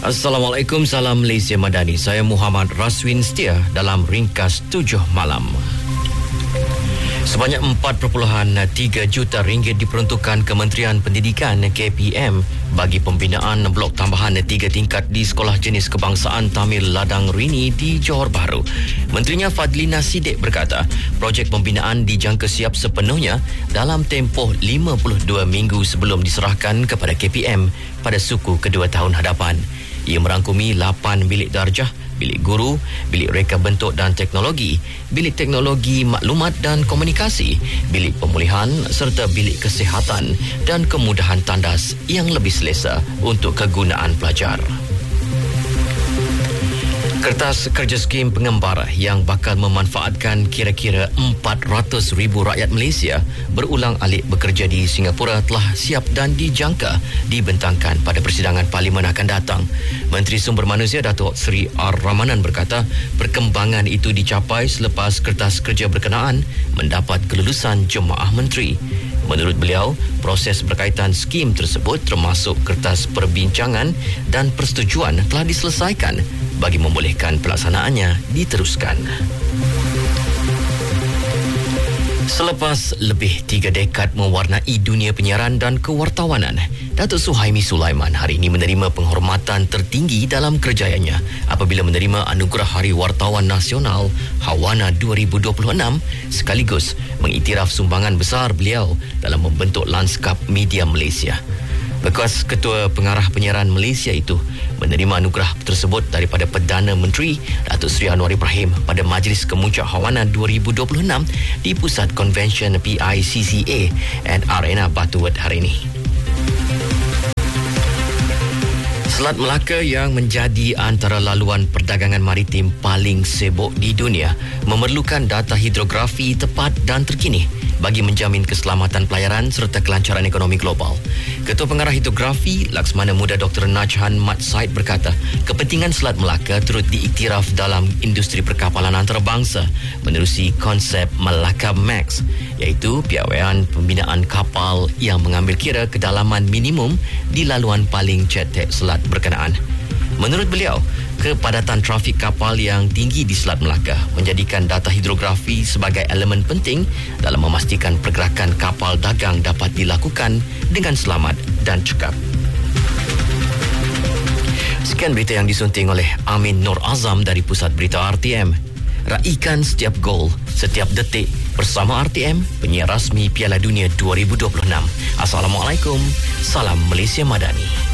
Assalamualaikum, salam Malaysia Madani. Saya Muhammad Raswin Setia dalam Ringkas 7 Malam. Sebanyak 4.3 juta ringgit diperuntukkan Kementerian Pendidikan KPM bagi pembinaan blok tambahan 3 tingkat di Sekolah Jenis Kebangsaan Tamil Ladang Rini di Johor Bahru. Menterinya Fadlina Siddiq berkata, projek pembinaan dijangka siap sepenuhnya dalam tempoh 52 minggu sebelum diserahkan kepada KPM pada suku kedua tahun hadapan. Ia merangkumi 8 bilik darjah, bilik guru, bilik reka bentuk dan teknologi, bilik teknologi maklumat dan komunikasi, bilik pemulihan serta bilik kesihatan dan kemudahan tandas yang lebih selesa untuk kegunaan pelajar. Kertas kerja skim pengembar yang bakal memanfaatkan kira-kira 400,000 rakyat Malaysia berulang-alik bekerja di Singapura telah siap dan dijangka dibentangkan pada persidangan Parlimen akan datang. Menteri Sumber Manusia Datuk Seri R. Ramanan berkata, perkembangan itu dicapai selepas kertas kerja berkenaan mendapat kelulusan Jemaah Menteri. Menurut beliau, proses berkaitan skim tersebut termasuk kertas perbincangan dan persetujuan telah diselesaikan bagi membolehkan pelaksanaannya diteruskan. Selepas lebih 3 dekad mewarnai dunia penyiaran dan kewartawanan, Datuk Suhaimi Sulaiman hari ini menerima penghormatan tertinggi dalam kerjayaannya apabila menerima Anugerah Hari Wartawan Nasional Hawana 2026 sekaligus mengiktiraf sumbangan besar beliau dalam membentuk lanskap media Malaysia. Bekas Ketua Pengarah Penyiaran Malaysia itu menerima anugerah tersebut daripada Perdana Menteri Datuk Seri Anwar Ibrahim pada Majlis Kemuncak Hawana 2026 di Pusat Konvensyen PICCA and Arena Batuwet hari ini. Selat Melaka yang menjadi antara laluan perdagangan maritim paling sibuk di dunia memerlukan data hidrografi tepat dan terkini bagi menjamin keselamatan pelayaran serta kelancaran ekonomi global. Ketua Pengarah Hidrografi Laksmana Muda Dr. Najhan Mat Said berkata, kepentingan Selat Melaka turut diiktiraf dalam industri perkapalan antarabangsa menerusi konsep Melaka Max, iaitu piawaian pembinaan kapal yang mengambil kira kedalaman minimum di laluan paling cetek selat berkenaan. Menurut beliau, kepadatan trafik kapal yang tinggi di Selat Melaka menjadikan data hidrografi sebagai elemen penting dalam memastikan pergerakan kapal dagang dapat dilakukan dengan selamat dan cekap. Sekian berita yang disunting oleh Amin Nur Azam dari Pusat Berita RTM. Raikan setiap gol, setiap detik bersama RTM, penyiar rasmi Piala Dunia 2026. Assalamualaikum, salam Malaysia Madani.